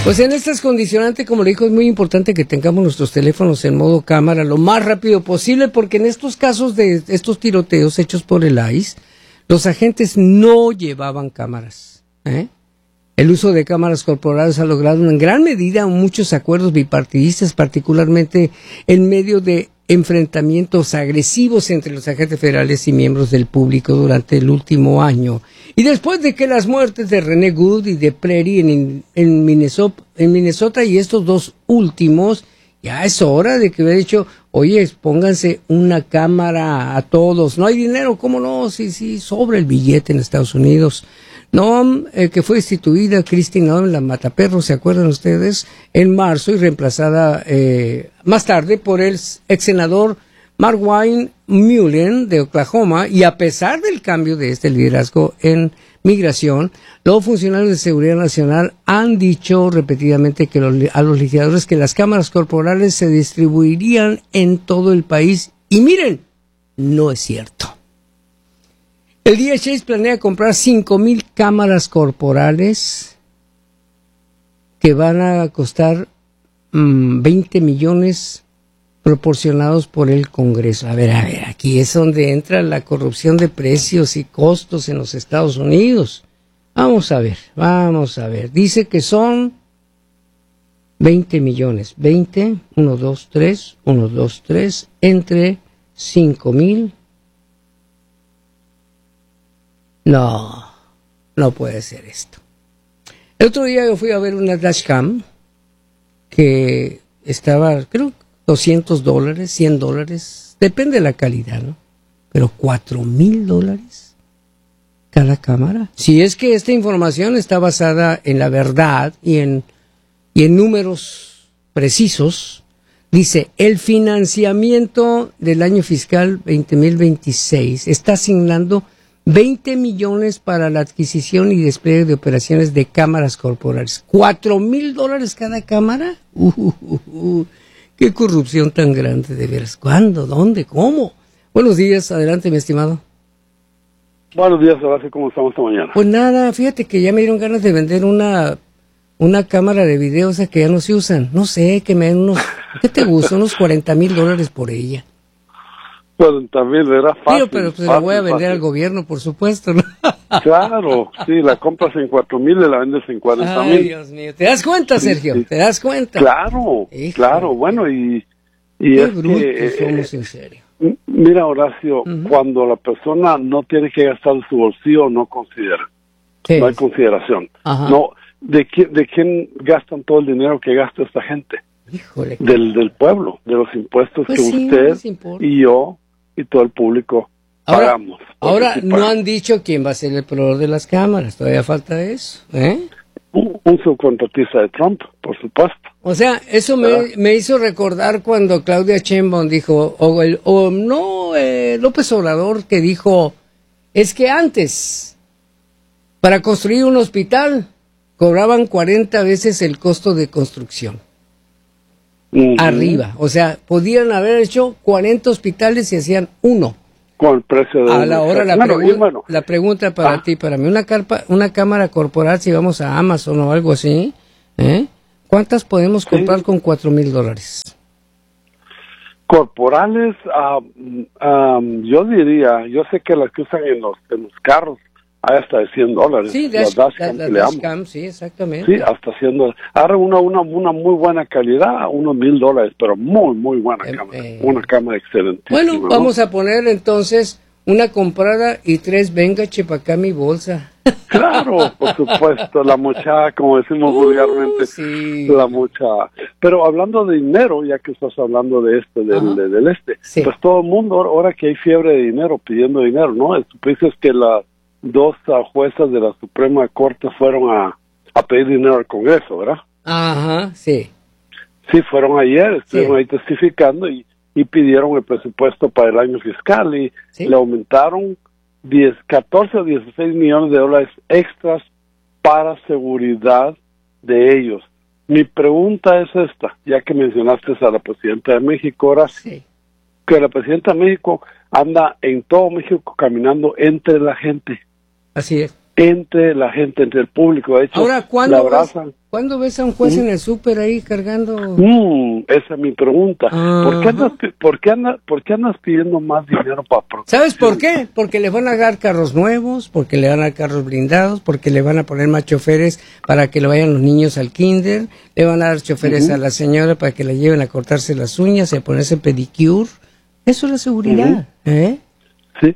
Pues en estas condicionantes, como le dijo, es muy importante que tengamos nuestros teléfonos en modo cámara lo más rápido posible, porque en estos casos de estos tiroteos hechos por el ICE, los agentes no llevaban cámaras. El uso de cámaras corporales ha logrado en gran medida muchos acuerdos bipartidistas, particularmente en medio de enfrentamientos agresivos entre los agentes federales y miembros del público durante el último año. Y después de que las muertes de René Good y de Prairie en Minnesota y estos dos últimos, ya es hora de que hubiera dicho, oye, pónganse una cámara a todos. No hay dinero, ¿cómo no? Sí, sobra el billete en Estados Unidos. Noam, que fue instituida, Christine Noam, la mataperros, ¿se acuerdan ustedes? En marzo y reemplazada más tarde por el ex senador Markwayne Mullin de Oklahoma, y a pesar del cambio de este liderazgo en migración, los funcionarios de seguridad nacional han dicho repetidamente que a los legisladores que las cámaras corporales se distribuirían en todo el país, y miren, no es cierto. El DHS planea comprar 5,000 cámaras corporales que van a costar 20 millones proporcionados por el Congreso. A ver, aquí es donde entra la corrupción de precios y costos en los Estados Unidos. Vamos a ver. Dice que son 20 millones. 20, 1, 2, 3, entre 5,000. No puede ser esto. El otro día yo fui a ver una dashcam que estaba, creo, $200, $100, depende de la calidad, ¿no? Pero $4,000 cada cámara. Si es que esta información está basada en la verdad y en números precisos, dice, el financiamiento del año fiscal 2026 está asignando 20 millones para la adquisición y despliegue de operaciones de cámaras corporales. $4,000 cada cámara. Qué corrupción tan grande, de veras. ¿Cuándo? ¿Dónde? ¿Cómo? Buenos días, adelante, mi estimado. Buenos días, Horacio, ¿cómo estamos esta mañana? Pues nada, fíjate que ya me dieron ganas de vender una cámara de video, o sea, que ya no se usan. No sé, que me den ¿qué te gusta? Unos $40,000 por ella. Pero también era fácil. Pero pues la voy a vender al gobierno, por supuesto, ¿no? Claro, sí, la compras en 4,000 y la vendes en 40,000. Ay, Dios mío, ¿te das cuenta, Sergio? Sí. ¿Te das cuenta? Claro, claro, bueno, y qué es brutos que, somos, en serio. Mira, Horacio, cuando la persona no tiene que gastar de su bolsillo, no considera. Sí. No hay consideración. Ajá. No, ¿de quién gastan todo el dinero que gasta esta gente? Híjole. Del pueblo, de los impuestos Pues que sí, usted y yo y todo el público pagamos. Ahora no han dicho quién va a ser el proveedor de las cámaras, todavía falta eso, Un subcontratista de Trump, por supuesto. O sea, eso me hizo recordar cuando Claudia Sheinbaum dijo, López Obrador, que dijo, es que antes, para construir un hospital, cobraban 40 veces el costo de construcción. Arriba, o sea, podían haber hecho 40 hospitales y hacían uno. Con el precio de Ahora la pregunta para ti, para mí, una cámara corporal, si vamos a Amazon o algo así, ¿cuántas podemos comprar con $4,000? Corporales, yo diría, yo sé que las que usan en los carros hay hasta de $100. Sí, las dashcam, sí, exactamente. Sí, hasta $100. Ahora una muy buena calidad, unos $1,000, pero muy buena cámara. Una cámara excelente. Bueno, vamos a poner entonces una comprada y 3, venga, chepa acá mi bolsa. Claro, por supuesto, la mochada, como decimos vulgarmente, sí. La mochada. Pero hablando de dinero, ya que estás hablando de del sí. Pues todo el mundo, ahora que hay fiebre de dinero, pidiendo dinero, ¿no? Tú dices que las 2 juezas de la Suprema Corte fueron a pedir dinero al Congreso, ¿verdad? Ajá, sí. Sí, fueron ayer, estuvieron ahí testificando y pidieron el presupuesto para el año fiscal y le aumentaron 14 o 16 millones de dólares extras para seguridad de ellos. Mi pregunta es esta, ya que mencionaste a la presidenta de México, ahora que la presidenta de México anda en todo México caminando entre la gente. Así es. entre la gente, entre el público. De hecho, ahora, ¿cuándo ves a un juez en el súper ahí cargando? Esa es mi pregunta. ¿Por qué andas pidiendo más dinero para proteger? ¿Sabes por qué? Porque le van a dar carros nuevos, porque le van a dar carros blindados, porque le van a poner más choferes para que le vayan los niños al kinder, le van a dar choferes a la señora para que la lleven a cortarse las uñas y a ponerse pedicure. Eso es la seguridad, ¿eh? Sí,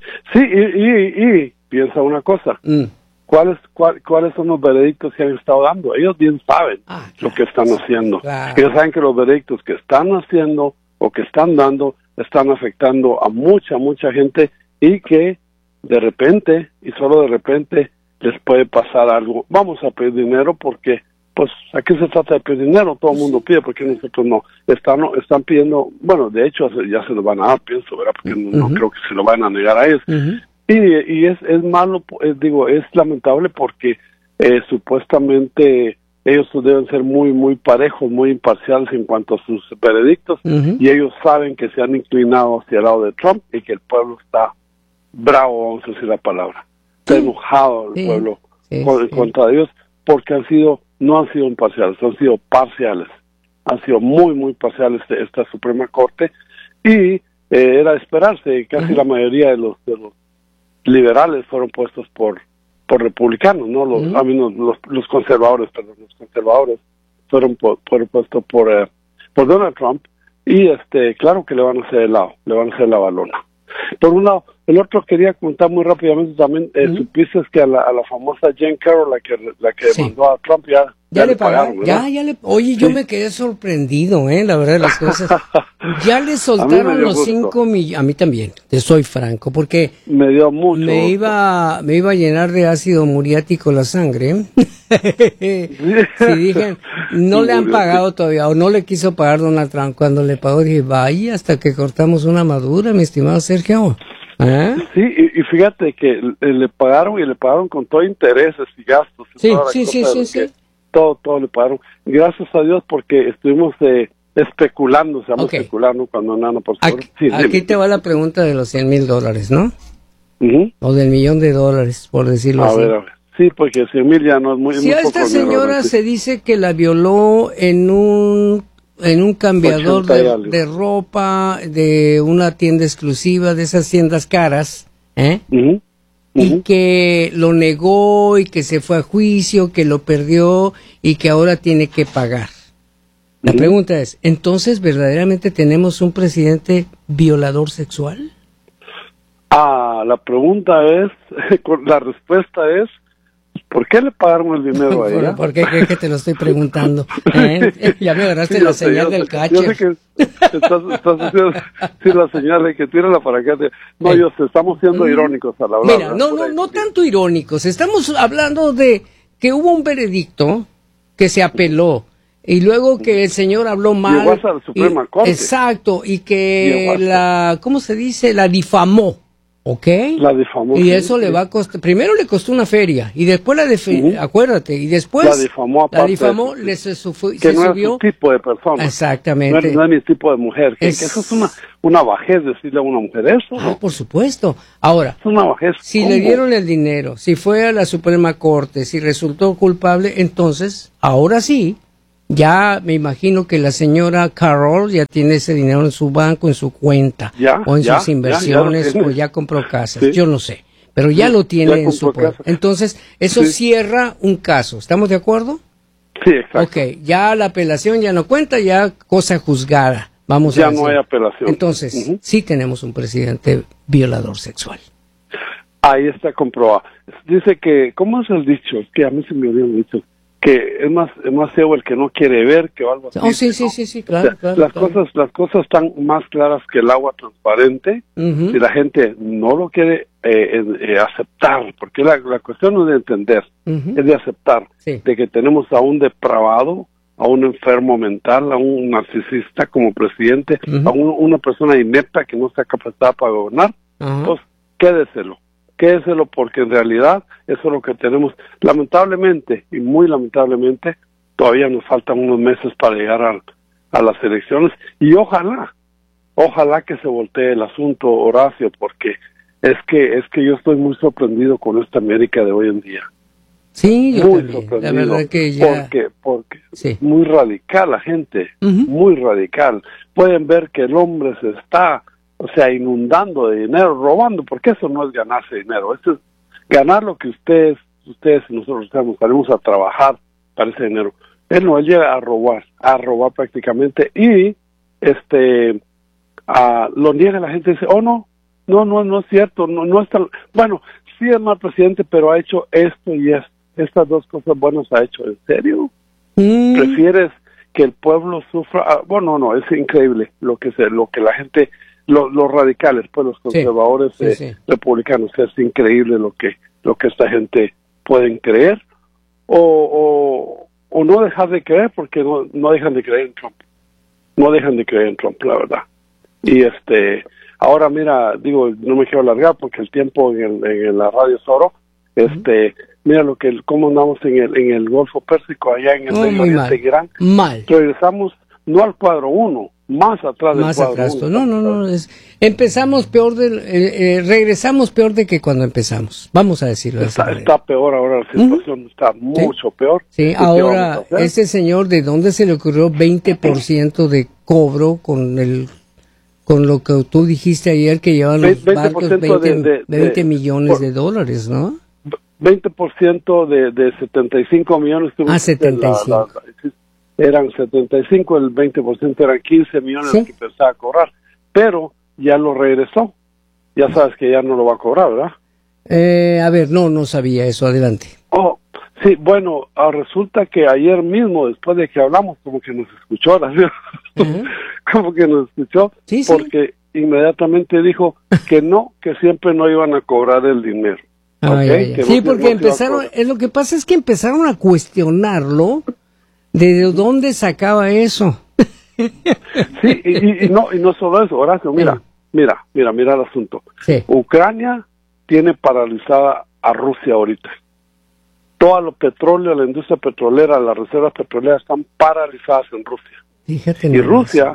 y piensa una cosa. ¿Cuáles son los veredictos que han estado dando? Ellos bien saben lo que están haciendo. Claro. Ellos saben que los veredictos que están haciendo o que están dando están afectando a mucha gente y que de repente, y solo de repente, les puede pasar algo. Vamos a pedir dinero porque, pues, aquí se trata de pedir dinero. Todo el mundo pide, porque nosotros no. Están pidiendo, bueno, de hecho ya se lo van a dar, pienso, ¿verdad? Porque no creo que se lo van a negar a ellos. Y es malo, es lamentable porque supuestamente ellos deben ser muy parejos, muy imparciales en cuanto a sus veredictos, y ellos saben que se han inclinado hacia el lado de Trump y que el pueblo está bravo, vamos a decir la palabra, está enojado el pueblo contra ellos porque no han sido imparciales, han sido parciales, han sido muy parciales esta Suprema Corte, y era de esperarse. Casi la mayoría de los liberales fueron puestos por republicanos, ¿no? Los conservadores fueron puestos por Donald Trump, y claro que le van a hacer la balona. Por un lado. El otro, quería comentar muy rápidamente también, supiste que a la famosa Jane Carroll, la que demandó a Trump, ya le pagaron, oye, yo me quedé sorprendido, la verdad de las cosas. Ya le soltaron los 5 millones, a mí también, te soy franco, porque me dio mucho me iba a llenar de ácido muriático la sangre. Si dije, no le han pagado todavía, o no le quiso pagar Donald Trump. Cuando le pagó, dije, vaya, hasta que cortamos una madura, mi estimado Sergio. Sí, y fíjate que le pagaron con todo intereses y gastos. Sí. Todo le pagaron. Gracias a Dios, porque estuvimos especulando cuando nada, por favor. Aquí te va la pregunta de los $100,000, ¿no? O del $1,000,000, por decirlo así. A ver. Sí, porque 100,000 ya no es muy. Si a esta señora se dice que la violó en un cambiador de ropa, de una tienda exclusiva, de esas tiendas caras, y que lo negó y que se fue a juicio, que lo perdió y que ahora tiene que pagar. La pregunta es, ¿entonces verdaderamente tenemos un presidente violador sexual? La pregunta es, la respuesta es, ¿por qué le pagaron el dinero a ella? ¿Por qué crees que te lo estoy preguntando? Ya me agarraste la señal del catcher. Yo sé que estás haciendo la señal de que tírala para acá. No, estamos siendo irónicos a la hora. Mira, no tanto irónicos. Estamos hablando de que hubo un veredicto que se apeló. Y luego que el señor habló mal. Llegó hasta la Suprema Corte. Exacto, y que ¿cómo se dice? La difamó. ¿Ok? La difamó. Y eso le va a costar, primero le costó una feria, y después acuérdate, y después la difamó, se subió. No es su tipo de persona. Exactamente. No es mi tipo de mujer. Que eso es una bajez decirle a una mujer eso, ¿no? Por supuesto. Ahora, es una bajez. Si le dieron el dinero, si fue a la Suprema Corte, si resultó culpable, entonces, ahora sí, ya me imagino que la señora Carroll ya tiene ese dinero en su banco, en su cuenta, o en sus inversiones, o ya compró casas, yo no sé, pero ya lo tiene en su cuenta. Entonces, eso cierra un caso, ¿estamos de acuerdo? Sí, exacto. Ok, ya la apelación ya no cuenta, ya cosa juzgada, vamos a decir. Ya no hay apelación. Entonces, sí tenemos un presidente violador sexual. Ahí está comprobado. Dice que, ¿cómo es el dicho? Que a mí se me olvidó el dicho. Que es más ciego el que no quiere ver, que algo así. Sí, claro, las cosas están más claras que el agua transparente, y la gente no lo quiere aceptar, porque la cuestión no es de entender, es de aceptar, de que tenemos a un depravado, a un enfermo mental, a un narcisista como presidente, a una persona inepta que no está capacitada para gobernar. Pues quédeselo, porque en realidad eso es lo que tenemos. Lamentablemente, y muy lamentablemente, todavía nos faltan unos meses para llegar a las elecciones, y ojalá que se voltee el asunto, Horacio, porque Es que yo estoy muy sorprendido con esta América de hoy en día. Sí, yo muy también. La verdad que ya... Porque sí. Muy radical la gente, muy radical. Pueden ver que el hombre se está, inundando de dinero, robando, porque eso no es ganarse dinero, eso es ganar lo que ustedes y nosotros salimos a trabajar para ese dinero. Él no, él llega a robar prácticamente, y lo niega la gente, dice, no es cierto, no está, bueno, sí es mal presidente, pero ha hecho esto y estas dos cosas buenas ha hecho. ¿En serio? ¿Prefieres que el pueblo sufra? Bueno, no, es increíble lo que la gente, los radicales, pues los conservadores republicanos, es increíble lo que esta gente pueden creer o no dejar de creer, porque no dejan de creer en Trump. No dejan de creer en Trump, la verdad. Y ahora mira, no me quiero alargar porque el tiempo en la radio es oro. Mira cómo andamos en el Golfo Pérsico, allá en el Medio Oriente, Irán. Mal. Regresamos no al cuadro 1, más atrás del cuadro 1. No, empezamos peor regresamos peor de que cuando empezamos. Vamos a decirlo. Está peor ahora la situación, está mucho peor. Sí, ahora, este señor, ¿de dónde se le ocurrió 20% de cobro con lo que tú dijiste ayer, que llevan los barcos 20 millones de dólares, ¿no? 20% de 75 millones. 75. Eran 75, el 20% eran 15 millones que pensaba cobrar, pero ya lo regresó. Ya sabes que ya no lo va a cobrar, ¿verdad? A ver, no sabía eso, adelante. Sí, bueno, resulta que ayer mismo, después de que hablamos, como que nos escuchó, como que nos escuchó, porque inmediatamente dijo que siempre no iban a cobrar el dinero. Sí, porque empezaron, lo que pasa es que empezaron a cuestionarlo de dónde sacaba eso. Sí, y no solo eso, Horacio, mira el asunto. Sí. Ucrania tiene paralizada a Rusia ahorita. Todo el petróleo, la industria petrolera, las reservas petroleras están paralizadas en Rusia. Fíjate. Y Rusia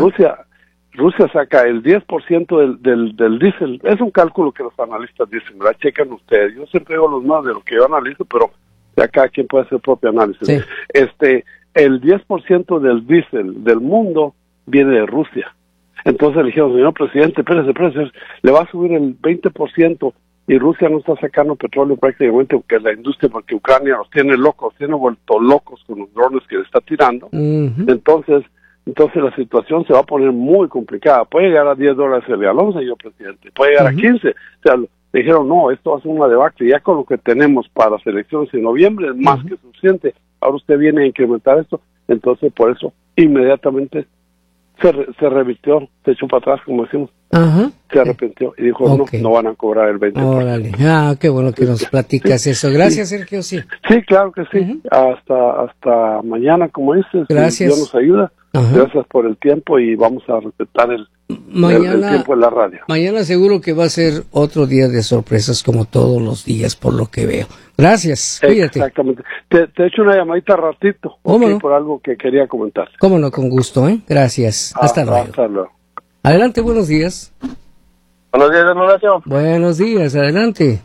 saca el 10% del diésel. Es un cálculo que los analistas dicen, ¿verdad? Checan ustedes. Yo siempre digo los más de lo que yo analizo, pero ya cada quien puede hacer su propio análisis. Sí. El 10% del diésel del mundo viene de Rusia. Entonces le dijeron, señor presidente, espérese, le va a subir el 20%, y Rusia no está sacando petróleo prácticamente, porque la industria, porque Ucrania los tiene vuelto locos con los drones que le está tirando. Entonces la situación se va a poner muy complicada. Puede llegar a $10 el galón, señor presidente, puede llegar a 15. O sea, dijeron, no, esto va a ser una debacle, ya con lo que tenemos para las elecciones en noviembre es más que suficiente. Ahora usted viene a incrementar esto. Entonces, por eso, inmediatamente se revirtió, se echó para atrás, como decimos. Se arrepintió y dijo, no van a cobrar el 20%. Órale. Qué bueno que nos platicas eso. Gracias, Sergio, sí. Sí, claro que sí. Hasta mañana, como dices. Gracias. Si Dios nos ayuda. Gracias por el tiempo, y vamos a respetar el tiempo de la radio. Mañana seguro que va a ser otro día de sorpresas, como todos los días, por lo que veo. Gracias, cuídate. Exactamente. Te echo una llamadita ratito, por algo que quería comentar. Cómo no, con gusto, Gracias. Hasta luego. Adelante, buenos días. Buenos días, Horacio. Buenos días, adelante.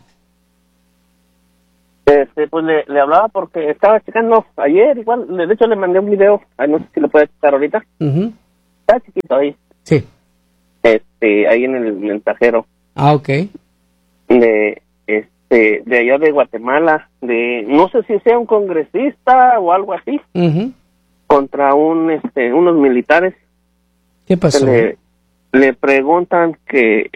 Pues le hablaba porque estaba checando ayer, igual, de hecho le mandé un video, no sé si lo puede checar ahorita. Está chiquito ahí. Sí. Ahí en el mensajero. Ok. De allá de Guatemala, no sé si sea un congresista o algo así, contra unos militares. ¿Qué pasó? Le preguntan que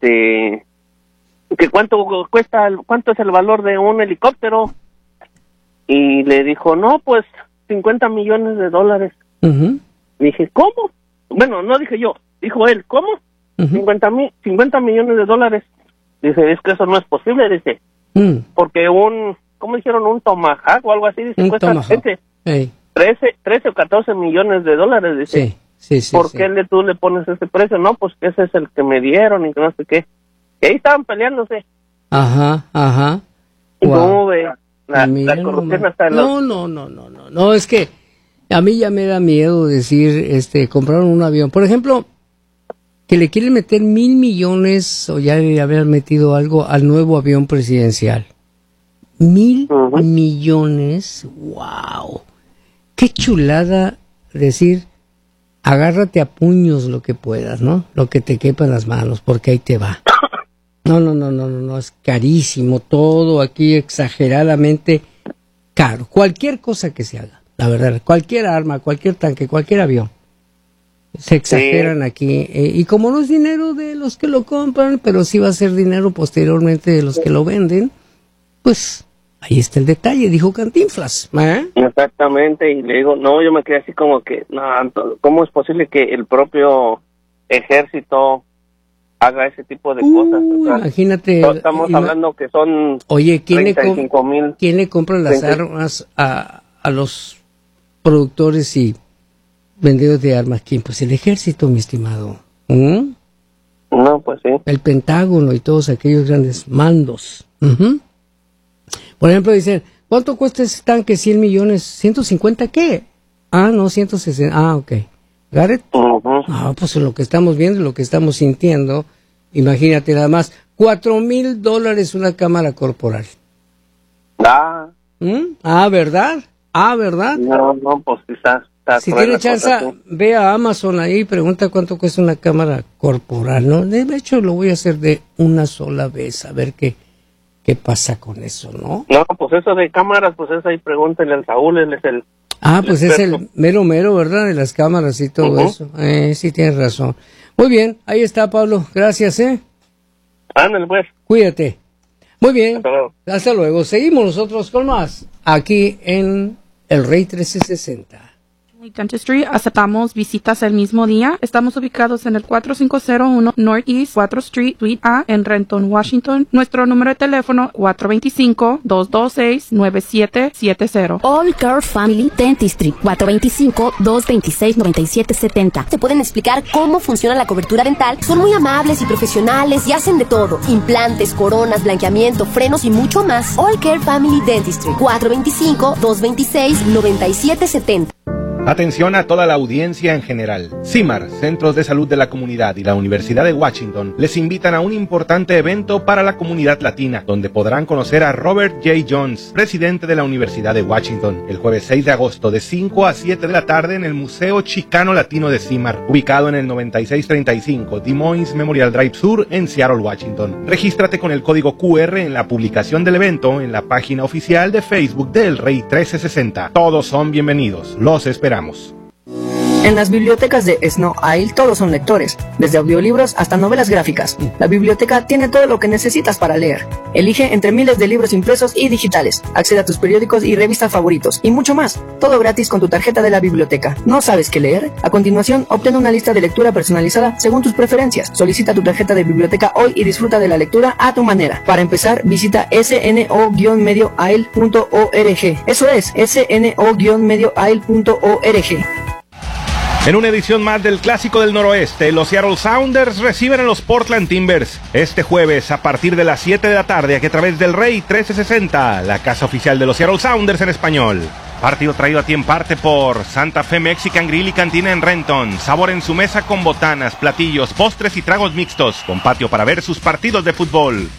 cuánto es el valor de un helicóptero, y le dijo, no, pues $50 millones. Dije, ¿cómo? Bueno, no dije yo, dijo él, ¿cómo? 50 millones. Dice, es que eso no es posible, dice, porque ¿cómo dijeron? Un Tomahawk o algo así, dice, cuesta 13 o 14 millones de dólares, dice. Sí, ¿Por qué tú le pones ese precio? No, pues que ese es el que me dieron y que no sé qué. Y ahí estaban peleándose. Ajá. ¿Y cómo ve? La corrupción hasta en No, es que a mí ya me da miedo decir, compraron un avión. Por ejemplo, que le quieren meter 1,000 millones, o ya le habían metido algo, al nuevo avión presidencial. 1,000 millones, wow. Qué chulada decir, agárrate a puños lo que puedas, ¿no? Lo que te quepa en las manos, porque ahí te va. No, es carísimo todo aquí, exageradamente caro. Cualquier cosa que se haga, la verdad, cualquier arma, cualquier tanque, cualquier avión, se exageran aquí. Y como no es dinero de los que lo compran, pero sí va a ser dinero posteriormente de los que lo venden, pues ahí está el detalle, dijo Cantinflas. Exactamente, y le digo, no, yo me quedé así como que, no, ¿cómo es posible que el propio ejército haga ese tipo de cosas? O sea, imagínate. Estamos hablando que son, oye, ¿quién 35,000. ¿Quién le compra las armas a los productores y vendedores de armas? ¿Quién? Pues el ejército, mi estimado. No, pues sí. El Pentágono y todos aquellos grandes mandos. Por ejemplo, dicen, ¿cuánto cuesta ese tanque? 100 millones. ¿150 qué? No, 160. Ok. ¿Garrett? Pues lo que estamos viendo, lo que estamos sintiendo, imagínate nada más, $4,000 una cámara corporal. ¿Verdad? ¿Verdad? No, pues quizás. Si tiene chance, ve a Amazon ahí y pregunta cuánto cuesta una cámara corporal, ¿no? De hecho, lo voy a hacer de una sola vez, a ver qué pasa con eso, ¿no? No, pues eso de cámaras, pues eso ahí pregúntenle al Saúl, él es el... pues es el mero, ¿verdad? De las cámaras y todo eso. Sí, tienes razón. Muy bien, ahí está, Pablo. Gracias, Ándale, pues. Cuídate. Muy bien. Hasta luego. Hasta luego. Seguimos nosotros con más aquí en El Rey 1360. Dentistry, aceptamos visitas el mismo día. Estamos ubicados en el 4501 Northeast 4th Street, Suite A, en Renton, Washington. Nuestro número de teléfono 425-226-9770. All Care Family Dentistry, 425-226-9770. Te pueden explicar cómo funciona la cobertura dental. Son muy amables y profesionales y hacen de todo. Implantes, coronas, blanqueamiento, frenos y mucho más. All Care Family Dentistry, 425-226-9770. Atención a toda la audiencia en general. CIMAR, Centros de Salud de la Comunidad y la Universidad de Washington les invitan a un importante evento para la comunidad latina, donde podrán conocer a Robert J. Jones, presidente de la Universidad de Washington, el jueves 6 de agosto de 5 a 7 de la tarde en el Museo Chicano Latino de CIMAR, ubicado en el 9635 Des Moines Memorial Drive Sur en Seattle, Washington. Regístrate con el código QR en la publicación del evento en la página oficial de Facebook de El Rey 1360. Todos son bienvenidos. Los esperamos. En las bibliotecas de Snow Isle todos son lectores, desde audiolibros hasta novelas gráficas. La biblioteca tiene todo lo que necesitas para leer. Elige entre miles de libros impresos y digitales. Accede a tus periódicos y revistas favoritos y mucho más. Todo gratis con tu tarjeta de la biblioteca. ¿No sabes qué leer? A continuación, obtén una lista de lectura personalizada según tus preferencias. Solicita tu tarjeta de biblioteca hoy y disfruta de la lectura a tu manera. Para empezar, visita sno-medioaisle.org. Eso es, sno-medioaisle.org. En una edición más del Clásico del Noroeste, los Seattle Sounders reciben a los Portland Timbers este jueves a partir de las 7 de la tarde, aquí a través del Rey 1360, la casa oficial de los Seattle Sounders en español. Partido traído a ti en parte por Santa Fe Mexican Grill y Cantina en Renton. Sabor en su mesa con botanas, platillos, postres y tragos mixtos. Con patio para ver sus partidos de fútbol.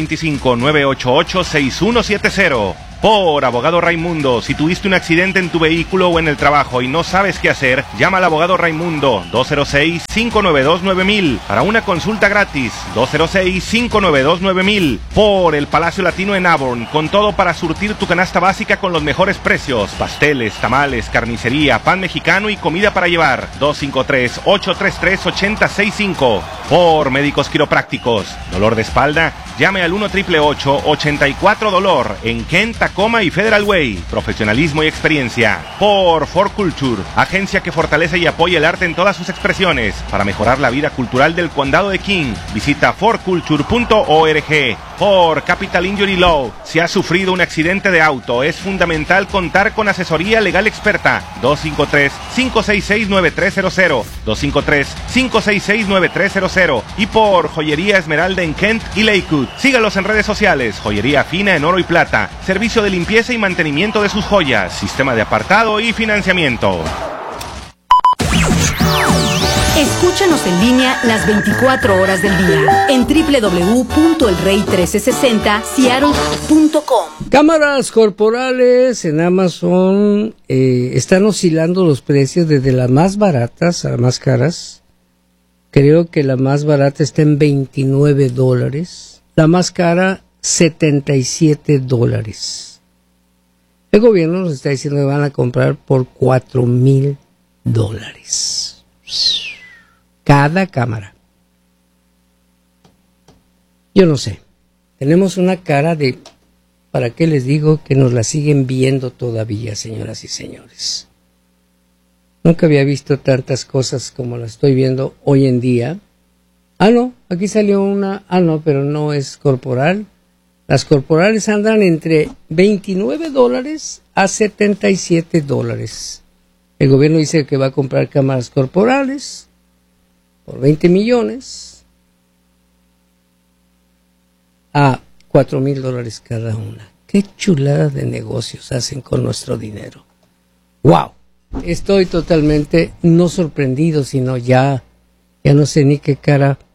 425-988-6170. Por Abogado Raimundo, si tuviste un accidente en tu vehículo o en el trabajo y no sabes qué hacer, llama al Abogado Raimundo, 206-592-9000, para una consulta gratis, 206-592-9000. Por el Palacio Latino en Auburn, con todo para surtir tu canasta básica con los mejores precios, pasteles, tamales, carnicería, pan mexicano y comida para llevar, 253-833-8065. Por Médicos Quiroprácticos, dolor de espalda, llame al 1-888-84-DOLOR, en Kent, Tacoma y Federal Way. Profesionalismo y experiencia. Por For Culture, agencia que fortalece y apoya el arte en todas sus expresiones para mejorar la vida cultural del condado de King. Visita forculture.org. Por Capital Injury Law, si has sufrido un accidente de auto, es fundamental contar con asesoría legal experta. 253-566-9300, 253-566-9300. Y por Joyería Esmeralda en Kent y Lakewood. Sígalos en redes sociales. Joyería fina en oro y plata. Servicio de limpieza y mantenimiento de sus joyas. Sistema de apartado y financiamiento. Escúchanos en línea las 24 horas del día en www.elrey1360seattle.com. Cámaras corporales en Amazon están oscilando los precios desde las más baratas a las más caras. Creo que la más barata está en $29. La más cara, $77. El gobierno nos está diciendo que van a comprar por $4,000. Cada cámara. Yo no sé. Tenemos una cara de... ¿Para qué les digo que nos la siguen viendo todavía, señoras y señores? Nunca había visto tantas cosas como las estoy viendo hoy en día. No, aquí salió una... no, pero no es corporal. Las corporales andan entre $29 a $77. El gobierno dice que va a comprar cámaras corporales por $20 millones a $4,000 cada una. Qué chulada de negocios hacen con nuestro dinero. ¡Wow! Estoy totalmente no sorprendido, sino ya no sé ni qué cara